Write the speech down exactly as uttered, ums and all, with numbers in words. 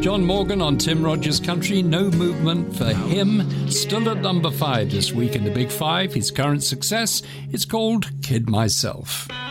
John Morgan on Tim Rogers Country. No movement for him. Still at number five this week in the Big Five. His current success is called Kid Myself.